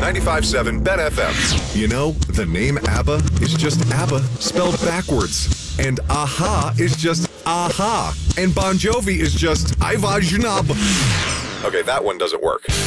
95.7 Ben FM. You know, the name ABBA is just ABBA spelled backwards. And AHA is just AHA. And Bon Jovi is just Iva Janab. Okay, that one doesn't work.